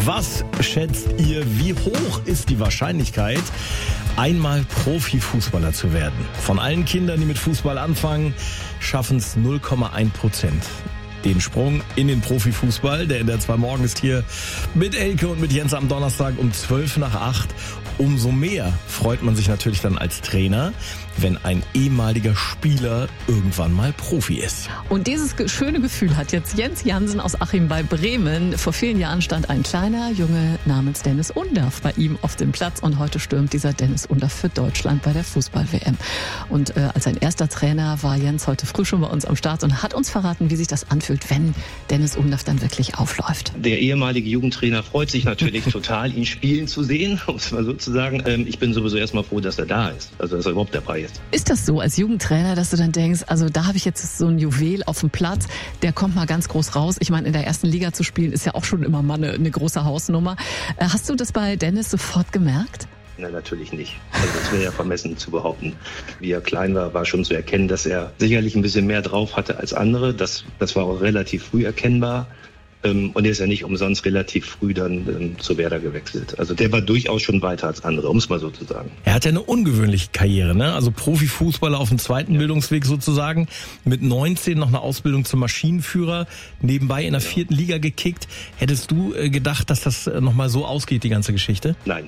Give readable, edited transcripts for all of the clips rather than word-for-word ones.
Was schätzt ihr, wie hoch ist die Wahrscheinlichkeit, einmal Profifußballer zu werden? Von allen Kindern, die mit Fußball anfangen, schaffen es 0,1%. Den Sprung in den Profifußball, der in der 2 Morgen ist hier mit Elke und mit Jens am Donnerstag um 7:55. Umso mehr freut man sich natürlich dann als Trainer, wenn ein ehemaliger Spieler irgendwann mal Profi ist. Und dieses schöne Gefühl hat jetzt Jens Jansen aus Achim bei Bremen. Vor vielen Jahren stand ein kleiner Junge namens Dennis Undaff bei ihm auf dem Platz und heute stürmt dieser Dennis Undaff für Deutschland bei der Fußball-WM. Und als sein erster Trainer war Jens heute früh schon bei uns am Start und hat uns verraten, wie sich das anfühlt, wenn Dennis Undaff dann wirklich aufläuft. Der ehemalige Jugendtrainer freut sich natürlich total, ihn spielen zu sehen, um es mal so zu sagen. Ich bin sowieso erstmal froh, dass er da ist, also dass er überhaupt dabei ist. Ist das so als Jugendtrainer, dass du dann denkst, also da habe ich jetzt so ein Juwel auf dem Platz, der kommt mal ganz groß raus. Ich meine, in der ersten Liga zu spielen ist ja auch schon immer mal eine große Hausnummer. Hast du das bei Dennis sofort gemerkt? Nein, natürlich nicht. Also das wäre ja vermessen zu behaupten. Wie er klein war, war schon zu erkennen, dass er sicherlich ein bisschen mehr drauf hatte als andere. Das war auch relativ früh erkennbar. Und er ist ja nicht umsonst relativ früh dann zu Werder gewechselt. Also der war durchaus schon weiter als andere, um es mal so zu sagen. Er hat ja eine ungewöhnliche Karriere, ne? Also Profifußballer auf dem zweiten Bildungsweg sozusagen. Mit 19 noch eine Ausbildung zum Maschinenführer, nebenbei in der 4. Liga gekickt. Hättest du gedacht, dass das nochmal so ausgeht, die ganze Geschichte? Nein.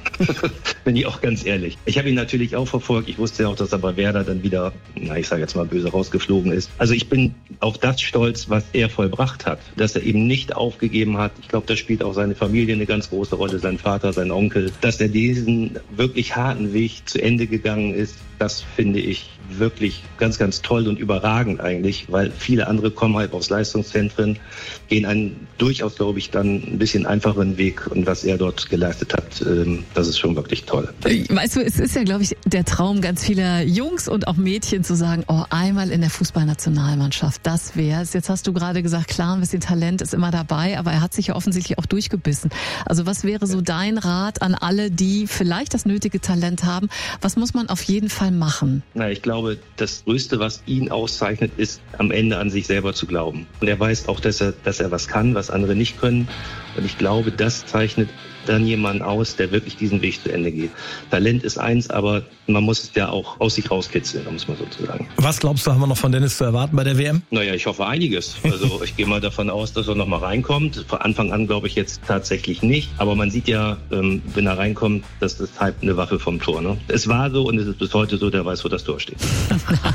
Bin ich auch ganz ehrlich. Ich habe ihn natürlich auch verfolgt. Ich wusste ja auch, dass er bei Werder dann wieder, ich sage jetzt mal böse, rausgeflogen ist. Also ich bin auf das stolz, was er vollbracht hat. Dass er eben nicht aufgegeben hat. Ich glaube, da spielt auch seine Familie eine ganz große Rolle. Sein Vater, sein Onkel. Dass er diesen wirklich harten Weg zu Ende gegangen ist, das finde ich wirklich ganz, ganz toll und überragend eigentlich, weil viele andere kommen halt aus Leistungszentren, gehen einen durchaus, glaube ich, dann ein bisschen einfacheren Weg und was er dort geleistet hat, das ist schon wirklich toll. Weißt du, es ist ja, glaube ich, der Traum ganz vieler Jungs und auch Mädchen zu sagen, oh, einmal in der Fußballnationalmannschaft, das wär's. Jetzt hast du gerade gesagt, klar, ein bisschen Talent ist immer dabei, aber er hat sich ja offensichtlich auch durchgebissen. Also was wäre so dein Rat an alle, die vielleicht das nötige Talent haben? Was muss man auf jeden Fall machen? Na, ich glaube, das Größte, was ihn auszeichnet, ist am Ende an sich selber zu glauben. Und er weiß auch, dass er was kann, was andere nicht können. Und ich glaube, das zeichnet dann jemanden aus, der wirklich diesen Weg zu Ende geht. Talent ist eins, aber man muss es ja auch aus sich rauskitzeln, um es mal so zu sagen. Was glaubst du, haben wir noch von Dennis zu erwarten bei der WM? Naja, ich hoffe einiges. Also ich gehe mal davon aus, dass er noch mal reinkommt. Von Anfang an glaube ich jetzt tatsächlich nicht. Aber man sieht ja, wenn er reinkommt, dass das halt eine Waffe vom Tor. Ne? Es war so und es ist bis heute so, der weiß, wo das Tor steht.